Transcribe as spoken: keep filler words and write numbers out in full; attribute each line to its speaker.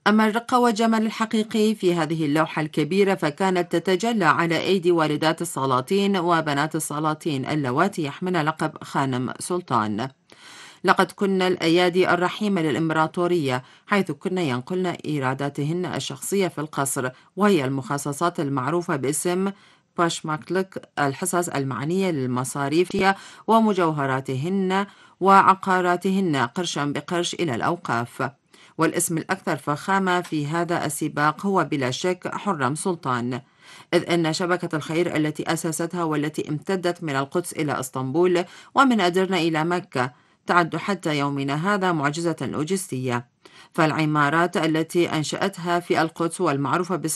Speaker 1: أما الرقة والجمال الحقيقي في هذه اللوحة الكبيرة فكانت تتجلى على أيدي والدات السلاطين وبنات السلاطين اللواتي يحملن لقب خانم سلطان. لقد كن الأيادي الرحيمة للإمبراطورية، حيث كن ينقلن إيراداتهن الشخصية في القصر، وهي المخصصات المعروفة باسم باشماكلك، الحصص المعنية للمصاريف ومجوهراتهن وعقاراتهن قرشا بقرش إلى الأوقاف. والاسم الأكثر فخامة في هذا السباق هو بلا شك حرم سلطان، إذ أن شبكة الخير التي أسستها والتي امتدت من القدس إلى اسطنبول ومن أدرنا إلى مكة تعد حتى يومنا هذا معجزة لوجستية. فالعمارات التي أنشأتها في القدس والمعروفة باسم